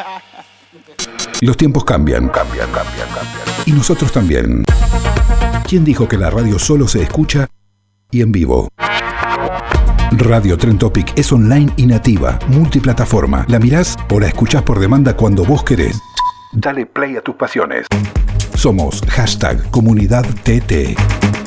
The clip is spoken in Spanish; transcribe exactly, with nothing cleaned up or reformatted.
Los tiempos cambian, cambian, cambian, cambian. Y nosotros también. ¿Quién dijo que la radio solo se escucha y en vivo? Radio Trend Topic es online y nativa, multiplataforma. La mirás o la escuchás por demanda cuando vos querés. Dale play a tus pasiones. Somos hashtag Comunidad T T.